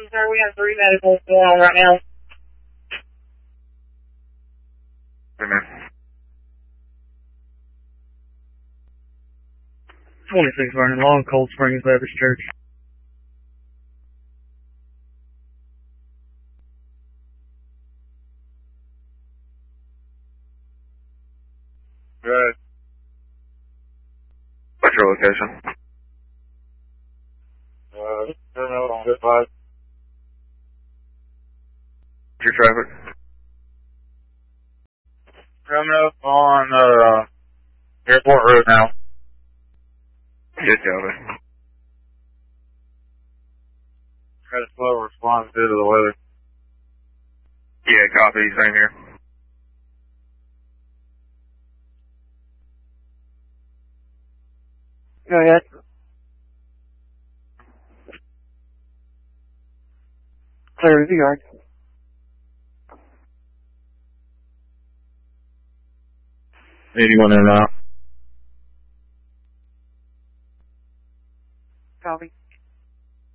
Sir, we have 3 medicals going on right now. Amen. 26 Vernon Long, Cold Springs Baptist Church. Good. What's your location? Terminal on 5. What's your traffic? Coming up on Airport Road now. Good, copy. Had a slow response due to the weather. Yeah, copy. Same here. Go ahead. Clear the yard. Anyone in and out? Copy.